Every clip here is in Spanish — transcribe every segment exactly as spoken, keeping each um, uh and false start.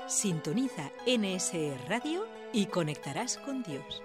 Sintoniza N S E Radio y conectarás con Dios.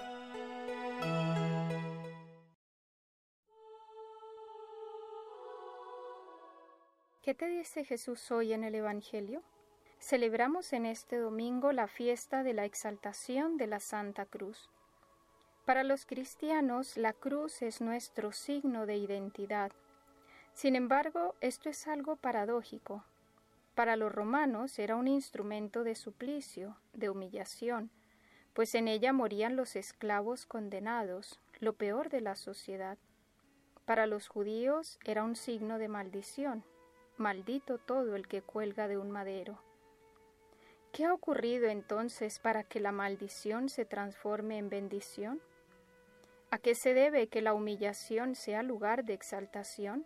¿Qué te dice Jesús hoy en el Evangelio? Celebramos en este domingo la fiesta de la exaltación de la Santa Cruz. Para los cristianos, la cruz es nuestro signo de identidad. Sin embargo, esto es algo paradójico. Para los romanos era un instrumento de suplicio, de humillación, pues en ella morían los esclavos condenados, lo peor de la sociedad. Para los judíos era un signo de maldición. Maldito todo el que cuelga de un madero. ¿Qué ha ocurrido entonces para que la maldición se transforme en bendición? ¿A qué se debe que la humillación sea lugar de exaltación?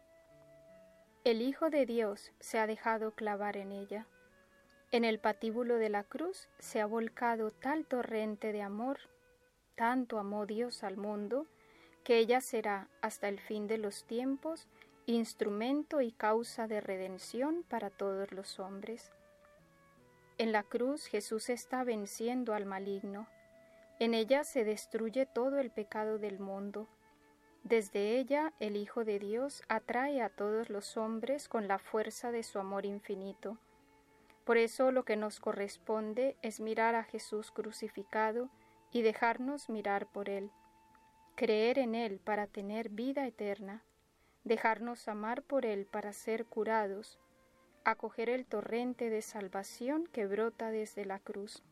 El Hijo de Dios se ha dejado clavar en ella. En el patíbulo de la cruz se ha volcado tal torrente de amor, tanto amó Dios al mundo, que ella será, hasta el fin de los tiempos, instrumento y causa de redención para todos los hombres. En la cruz Jesús está venciendo al maligno. En ella se destruye todo el pecado del mundo. Desde ella el Hijo de Dios atrae a todos los hombres con la fuerza de su amor infinito. Por eso lo que nos corresponde es mirar a Jesús crucificado y dejarnos mirar por Él. Creer en Él para tener vida eterna. Dejarnos amar por Él para ser curados, acoger el torrente de salvación que brota desde la cruz.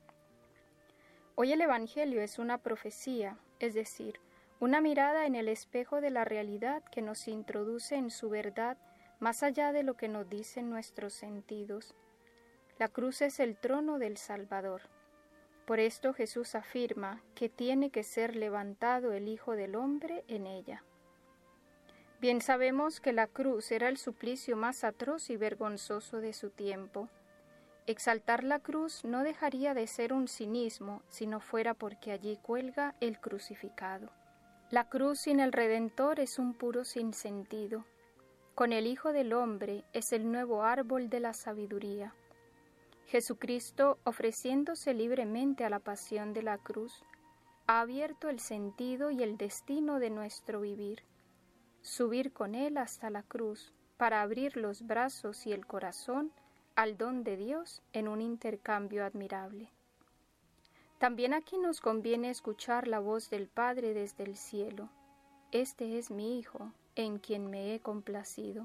Hoy el Evangelio es una profecía, es decir, una mirada en el espejo de la realidad que nos introduce en su verdad más allá de lo que nos dicen nuestros sentidos. La cruz es el trono del Salvador. Por esto Jesús afirma que tiene que ser levantado el Hijo del Hombre en ella. Bien sabemos que la cruz era el suplicio más atroz y vergonzoso de su tiempo. Exaltar la cruz no dejaría de ser un cinismo si no fuera porque allí cuelga el crucificado. La cruz sin el Redentor es un puro sinsentido. Con el Hijo del Hombre es el nuevo árbol de la sabiduría. Jesucristo, ofreciéndose libremente a la pasión de la cruz, ha abierto el sentido y el destino de nuestro vivir. Subir con Él hasta la cruz para abrir los brazos y el corazón al don de Dios en un intercambio admirable. También aquí nos conviene escuchar la voz del Padre desde el cielo. Este es mi Hijo, en quien me he complacido.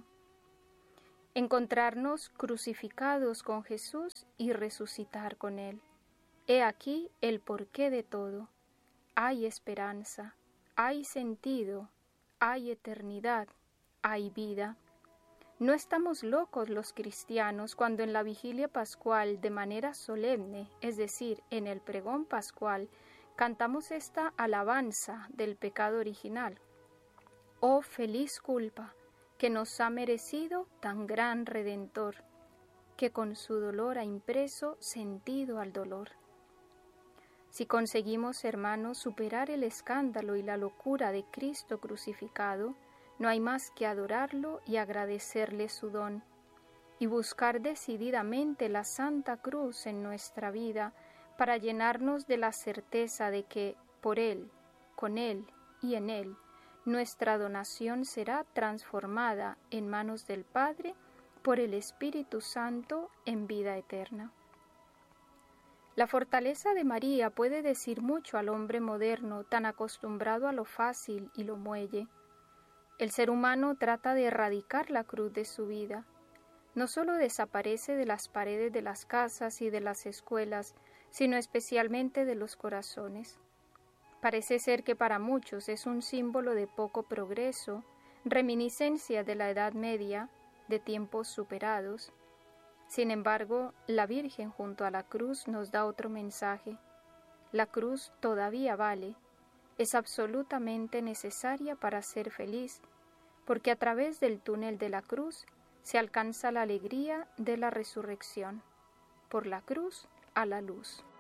Encontrarnos crucificados con Jesús y resucitar con Él. He aquí el porqué de todo. Hay esperanza, hay sentido, hay eternidad, hay vida. No estamos locos los cristianos cuando en la vigilia pascual de manera solemne, es decir, en el pregón pascual, cantamos esta alabanza del pecado original. Oh feliz culpa que nos ha merecido tan gran Redentor, que con su dolor ha impreso sentido al dolor. Si conseguimos, hermanos, superar el escándalo y la locura de Cristo crucificado, no hay más que adorarlo y agradecerle su don, y buscar decididamente la Santa Cruz en nuestra vida para llenarnos de la certeza de que, por Él, con Él y en Él, nuestra donación será transformada en manos del Padre por el Espíritu Santo en vida eterna. La fortaleza de María puede decir mucho al hombre moderno tan acostumbrado a lo fácil y lo muelle. El ser humano trata de erradicar la cruz de su vida. No solo desaparece de las paredes de las casas y de las escuelas, sino especialmente de los corazones. Parece ser que para muchos es un símbolo de poco progreso, reminiscencia de la Edad Media, de tiempos superados. Sin embargo, la Virgen junto a la cruz nos da otro mensaje. La cruz todavía vale. Es absolutamente necesaria para ser feliz, porque a través del túnel de la cruz se alcanza la alegría de la resurrección. Por la cruz a la luz.